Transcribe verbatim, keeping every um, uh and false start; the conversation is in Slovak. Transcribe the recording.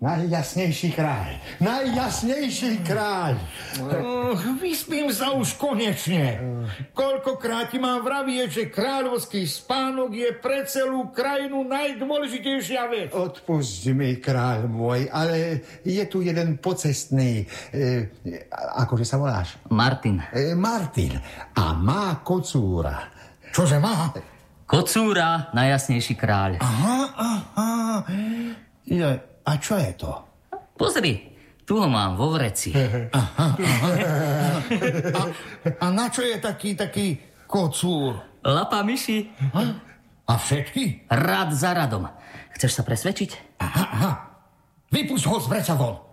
Najjasnejší kráľ, najjasnejší kráľ. Oh, vyspím sa už konečne. Koľkokrát ti mám vravieť, že kráľovský spánok je pre celú krajinu najdôležitejšia vec. Odpusť mi, kráľ môj, ale je tu jeden pocestný. E, akože sa voláš? Martin. E, Martin. A má kocúra. Čože má? Kocúra, najjasnejší kráľ. Aha, aha. Je... A čo je to? Pozri, tu ho mám vo vreci. Aha, aha. A, a na čo je taký, taký kocúr? Lapa myši. A všetky? Rad za radom. Chceš sa presvedčiť? Aha, aha. Vypusť ho z vreca von.